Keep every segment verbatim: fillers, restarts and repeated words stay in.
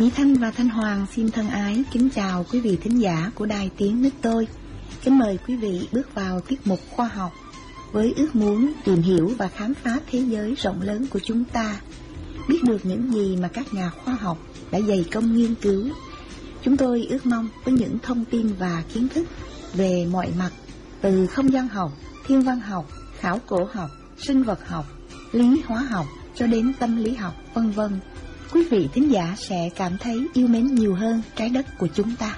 Mỹ Thanh và Thanh Hoàng xin thân ái kính chào quý vị thính giả của Đài Tiếng Nước Tôi. Kính mời quý vị bước vào tiết mục khoa học với ước muốn tìm hiểu và khám phá thế giới rộng lớn của chúng ta, biết được những gì mà các nhà khoa học đã dày công nghiên cứu. Chúng tôi ước mong với những thông tin và kiến thức về mọi mặt, từ không gian học, thiên văn học, khảo cổ học, sinh vật học, lý hóa học cho đến tâm lý học, vân vân, quý vị thính giả sẽ cảm thấy yêu mến nhiều hơn trái đất của chúng ta.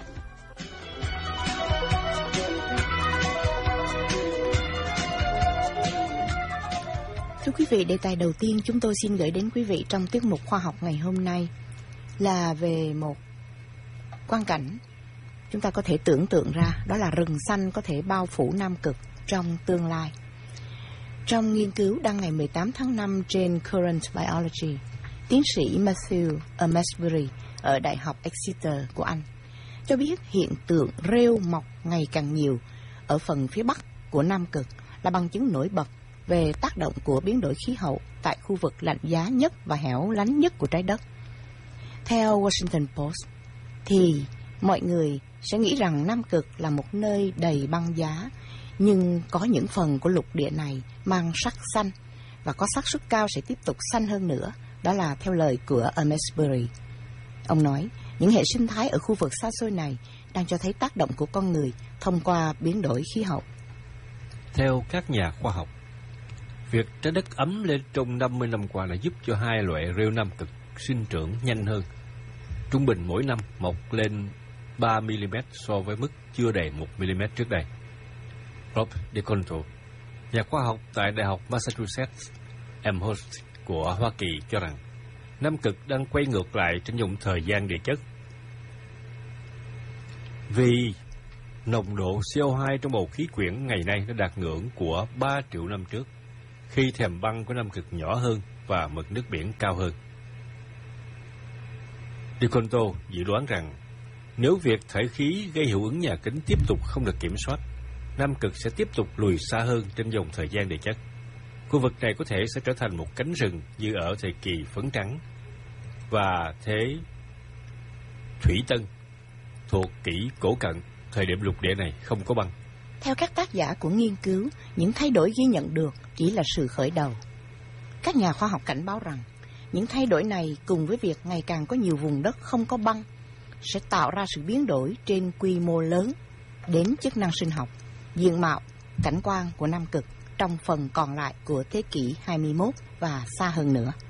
Thưa quý vị, đề tài đầu tiên chúng tôi xin gửi đến quý vị trong tiết mục khoa học ngày hôm nay là về một quang cảnh chúng ta có thể tưởng tượng ra, đó là rừng xanh có thể bao phủ Nam Cực trong tương lai. Trong nghiên cứu đăng ngày mười tám tháng năm trên Current Biology, tiến sĩ Matthew Amesbury ở Đại học Exeter của Anh cho biết hiện tượng rêu mọc ngày càng nhiều ở phần phía bắc của Nam Cực là bằng chứng nổi bật về tác động của biến đổi khí hậu tại khu vực lạnh giá nhất và hẻo lánh nhất của trái đất. Theo Washington Post, thì mọi người sẽ nghĩ rằng Nam Cực là một nơi đầy băng giá, nhưng có những phần của lục địa này mang sắc xanh và có xác suất cao sẽ tiếp tục xanh hơn nữa. Đó là theo lời của Amesbury. Ông nói, những hệ sinh thái ở khu vực xa xôi này đang cho thấy tác động của con người thông qua biến đổi khí hậu. Theo các nhà khoa học, việc trái đất ấm lên trong năm mươi năm qua đã giúp cho hai loại rêu Nam Cực sinh trưởng nhanh hơn. Trung bình mỗi năm mọc lên ba mi-li-mét so với mức chưa đầy một mi-li-mét trước đây. Rob DeConto, nhà khoa học tại Đại học Massachusetts Amherst của Hoa Kỳ cho rằng Nam Cực đang quay ngược lại trên dòng thời gian địa chất. Vì nồng độ xê o hai trong bầu khí quyển ngày nay đã đạt ngưỡng của ba triệu năm trước, khi thềm băng của Nam Cực nhỏ hơn và mực nước biển cao hơn. DeConto dự đoán rằng nếu việc thải khí gây hiệu ứng nhà kính tiếp tục không được kiểm soát, Nam Cực sẽ tiếp tục lùi xa hơn trên dòng thời gian địa chất. Khu vực này có thể sẽ trở thành một cánh rừng như ở thời kỳ phấn trắng và thế Thủy Tân thuộc kỷ cổ cận, thời điểm lục địa này không có băng. Theo các tác giả của nghiên cứu, những thay đổi ghi nhận được chỉ là sự khởi đầu. Các nhà khoa học cảnh báo rằng những thay đổi này cùng với việc ngày càng có nhiều vùng đất không có băng sẽ tạo ra sự biến đổi trên quy mô lớn đến chức năng sinh học, diện mạo, cảnh quan của Nam Cực trong phần còn lại của thế kỷ hai mươi mốt và xa hơn nữa.